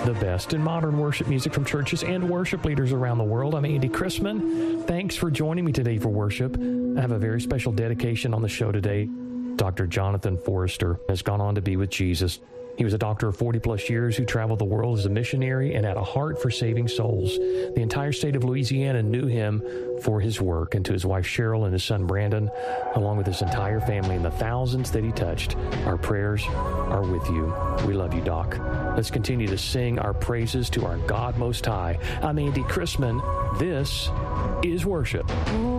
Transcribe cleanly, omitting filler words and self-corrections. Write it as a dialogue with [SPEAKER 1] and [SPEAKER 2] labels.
[SPEAKER 1] the best in modern worship music from churches and worship leaders around the world. I'm Andy Chrisman. Thanks for joining me today for worship. I have a very special dedication on the show today. Dr. Jonathan Forrester has gone on to be with Jesus. He was a doctor of 40-plus years who traveled the world as a missionary and had a heart for saving souls. The entire state of Louisiana knew him for his work, and to his wife Cheryl and his son Brandon, along with his entire family and the thousands that he touched, our prayers are with you. We love you, Doc. Let's continue to sing our praises to our God Most High. I'm Andy Chrisman. This is worship.